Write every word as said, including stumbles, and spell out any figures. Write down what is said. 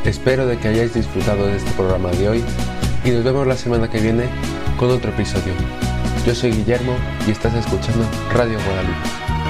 Espero de que hayáis disfrutado de este programa de hoy y nos vemos la semana que viene con otro episodio. Yo soy Guillermo y estás escuchando Radio Guadalupe.